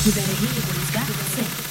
You better hear what he's got to say.